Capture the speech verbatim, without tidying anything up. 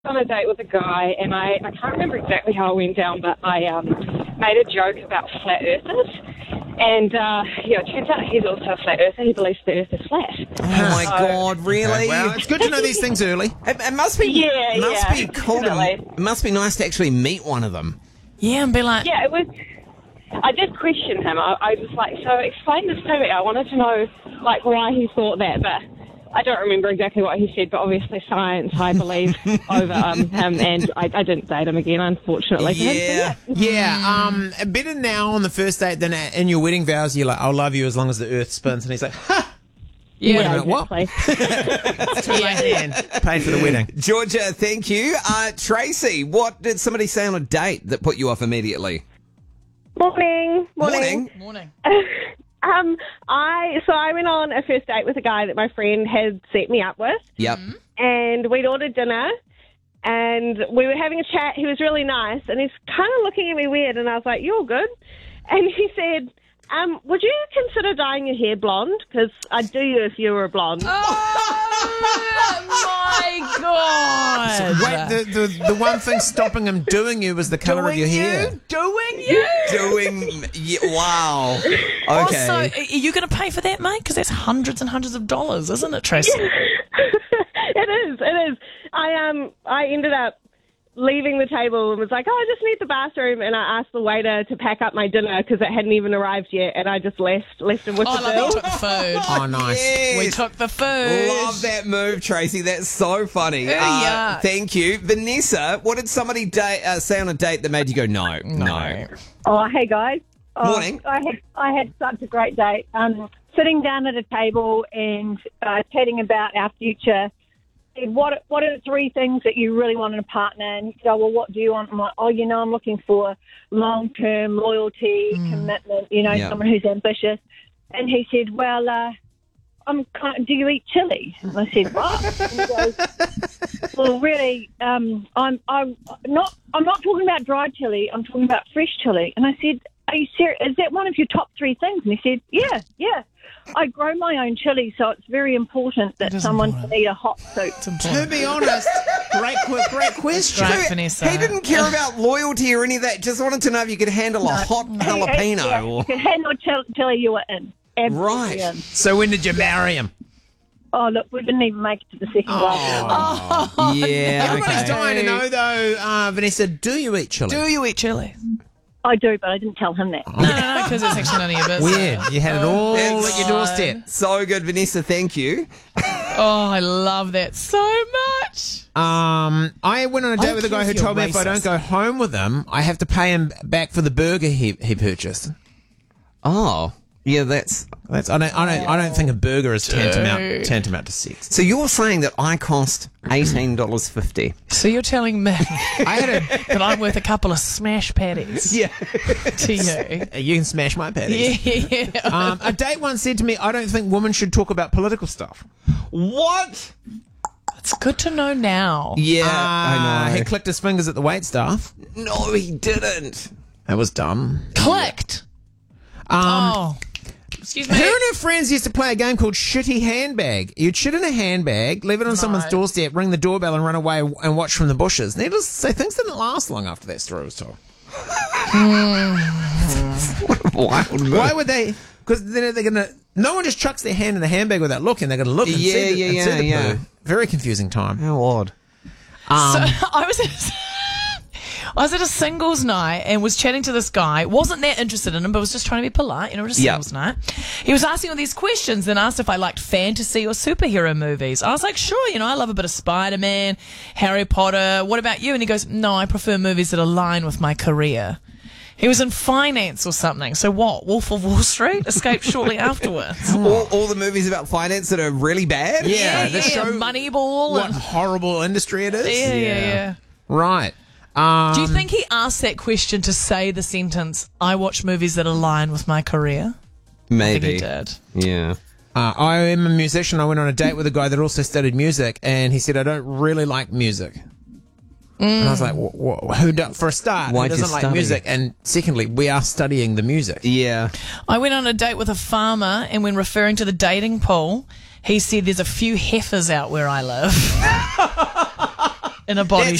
on a date with a guy, and I, I can't remember exactly how it went down, but I um, made a joke about flat earthers. And, uh, yeah, it turns out he's also a flat earther. He believes the earth is flat. Oh, my so, God, really? Well, it's good to know these things early. It, it must be Yeah, must yeah, be cool. To, definitely. it must be nice to actually meet one of them. Yeah, and be like, Yeah, it was... I did question him. I, I was like, so explain this to me. I wanted to know, like, why he thought that, but... I don't remember exactly what he said, but obviously science, I believe, over um, him, and I, I didn't date him again, unfortunately. Yeah. Yeah, um, better now on the first date than in your wedding vows. You're like, I'll love you as long as the earth spins. And he's like, ha! yeah, Wait a minute, what? exactly. Too late then. Paid for the wedding. Georgia, thank you. Uh, Tracy, what did somebody say on a date that put you off immediately? Morning. Morning. morning. Um, I so I went on a first date with a guy that my friend had set me up with, Yep. and we'd ordered dinner, and we were having a chat. He was really nice, and he's kind of looking at me weird, and I was like, "You're good," and he said, um, "Would you consider dyeing your hair blonde? Because I'd do you if you were a blonde." Oh, my God. Wait, the, the, the one thing stopping him doing you was the colour of your hair. Doing you? Doing, yeah, wow. Okay. Also, are you going to pay for that, mate? Because that's hundreds and hundreds of dollars, isn't it, Tracy? It is. It is. I um I ended up leaving the table and was like, oh, I just need the bathroom, and I asked the waiter to pack up my dinner because it hadn't even arrived yet, and I just left left him with Oh, the I bill. love we took the food. Oh, nice. Yes. We took the food. Love that move, Tracy. That's so funny. Oh, Uh, yeah. Thank you. Vanessa, what did somebody da- uh, say on a date that made you go, no, no? Oh, hey guys. Oh, Morning. I had I had such a great date. Um, sitting down at a table and uh, chatting about our future. Said, What what are the three things that you really want in a partner? And he said, oh, well, what do you want? I'm like, oh, you know, I'm looking for long-term loyalty, commitment, you know, Yeah. someone who's ambitious. And he said, well, uh, I'm kind of, do you eat chili? And I said, what? And he goes, well, really, um, I'm I'm not I'm not talking about dry chili. I'm talking about fresh chili. And I said, are you serious? Is that one of your top three things? And he said, yeah, yeah. I grow my own chili, so it's very important that someone can eat a hot soup. To be honest, great, que- great question. Great, Vanessa. He didn't care about loyalty or any of that. Just wanted to know if you could handle a hot jalapeno. Yeah, Or... you can handle chili, chili you were in. Absolutely Right. in. So when did you marry him? Oh, look, we didn't even make it to the second glass. Yeah, Everybody's okay. dying to know, though, uh, Vanessa, do you eat chili? Do you eat chili? I do, but I didn't tell him that. No, no, no, because it's actually none of your business. Weird. You had it all It's at your doorstep. So good, Vanessa. Thank you. Oh, I love that so much. Um, I went on a date don't with a care guy who if you're told me if I don't racist. go home with him, I have to pay him back for the burger he he purchased. Oh, yeah, that's... That's I don't I don't I don't think a burger is tantamount Dude. tantamount to sex. So you're saying that I cost eighteen dollars fifty? So you're telling me I had a that I'm worth a couple of smash patties Yeah. to you? you can smash my patties. Yeah. Um, a date once said to me, I don't think women should talk about political stuff. What? It's good to know now. Yeah, Uh, I know. He clicked his fingers at the wait staff. No, he didn't. That was dumb. Clicked. Um, Oh. Excuse me. Her and her friends used to play a game called Shitty Handbag. You'd shit in a handbag, leave it on someone's Right. doorstep, ring the doorbell, and run away and watch from the bushes. Needless to say, things didn't last long after that story was told. Wild Why would they? Because then they're gonna. No one just chucks their hand in the handbag without looking. They're gonna look and Yeah, see the, yeah, and see yeah, the yeah. poo. Very confusing time. How odd. Um, So I was at, I was at a singles night and was chatting to this guy. Wasn't that interested in him, but was just trying to be polite. You know, it was a Yeah. singles night. He was asking all these questions and asked if I liked fantasy or superhero movies. I was like, sure. You know, I love a bit of Spider-Man, Harry Potter. What about you? And he goes, no, I prefer movies that align with my career. He was in finance or something. So what? Wolf of Wall Street? Escaped shortly afterwards. All, all the movies about finance that are really bad? Yeah, Yeah, the yeah, show- Moneyball. what and- horrible industry it is. yeah, yeah, yeah. Right. Um, Do you think he asked that question to say the sentence, I watch movies that align with my career? I Maybe. think he did. Yeah. Uh, I am a musician. I went on a date with a guy that also studied music, and he said, I don't really like music. And I was like, wh- wh- who do, for a start, Why'd who you doesn't like study? music? And secondly, we are studying the music. Yeah. I went on a date with a farmer, and when referring to the dating pool, he said there's a few heifers out where I live. in a body